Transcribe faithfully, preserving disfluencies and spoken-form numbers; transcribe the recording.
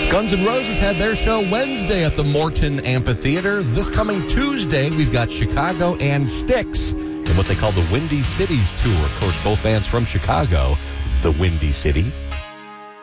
Guns N' Roses had their show Wednesday at the Morton Amphitheater. This coming Tuesday, we've got Chicago and Styx in what they call the Windy Cities Tour. Of course, both bands from Chicago, the Windy City.